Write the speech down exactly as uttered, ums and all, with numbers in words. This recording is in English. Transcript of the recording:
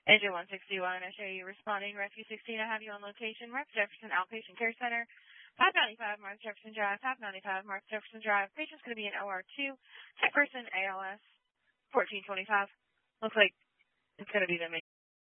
Engine one sixty-one, I show you responding. Rescue sixteen, I have you on location. Mark Jefferson Outpatient Care Center, five ninety-five Mark Jefferson Drive, five ninety-five Mark Jefferson Drive. Patient's going to be in O R two, sick person A L S, fourteen twenty-five. Looks like it's going to be the